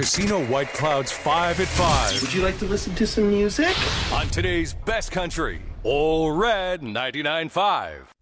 Casino White Clouds 5 at 5. Would you like to listen to some music? On today's best country, All Red 99.5.